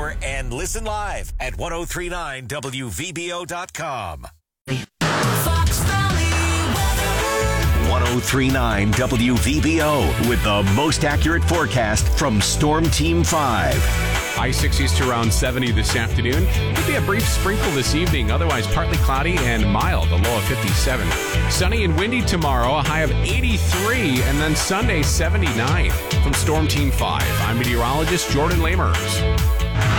hour and listen live at 1039WVBO.com. Fox Valley weather. 1039 WVBO with the most accurate forecast from Storm Team 5. High 60s to around 70 this afternoon. Could be a brief sprinkle this evening, otherwise partly cloudy and mild, a low of 57. Sunny and windy tomorrow, a high of 83, and then Sunday 79. From Storm Team 5, I'm meteorologist Jordan Lamers.